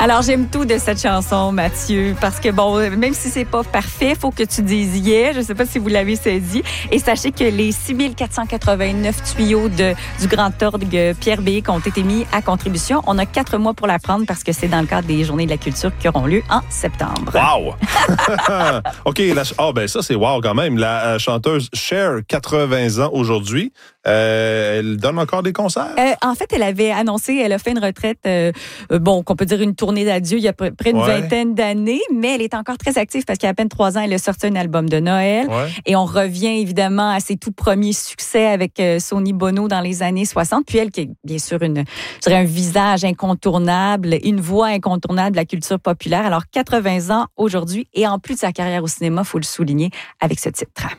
Alors, j'aime tout de cette chanson, Mathieu, parce que, bon, même si c'est pas parfait, il faut que tu dises yeah. Je sais pas si vous l'avez saisi. Et sachez que les 6489 tuyaux du Grand Orgue Pierre Béque ont été mis à contribution. On a 4 mois pour la prendre parce que c'est dans le cadre des Journées de la culture qui auront lieu en septembre. Wow! OK, ça, c'est wow quand même. La chanteuse Cher, 80 ans aujourd'hui, elle donne encore des concerts? En fait, elle avait annoncé, elle a fait une retraite, qu'on peut dire une tournée d'adieu il y a près d'une vingtaine d'années, mais elle est encore très active parce qu'il y a à peine 3 ans, elle a sorti un album de Noël. Ouais. Et on revient évidemment à ses tout premiers succès avec Sonny Bono dans les années 60. Puis elle, qui est bien sûr un visage incontournable, une voix incontournable de la culture populaire. Alors, 80 ans aujourd'hui et en plus de sa carrière au cinéma, il faut le souligner avec ce titre.